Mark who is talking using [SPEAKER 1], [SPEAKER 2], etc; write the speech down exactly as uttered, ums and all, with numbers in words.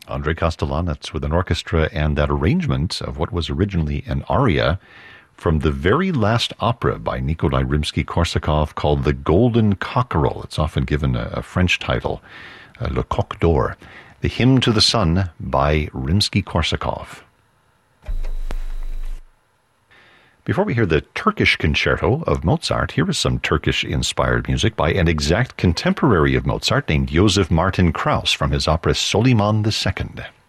[SPEAKER 1] Andrei Kostelanetz with an orchestra and that arrangement of what was originally an aria from the very last opera by Nikolai Rimsky-Korsakov called The Golden Cockerel. It's often given a, a French title, uh, Le Coq d'Or. The Hymn to the Sun by Rimsky-Korsakov. Before we hear the Turkish concerto of Mozart, here is some Turkish-inspired music by an exact contemporary of Mozart named Joseph Martin Krauss from his opera Soliman the Second.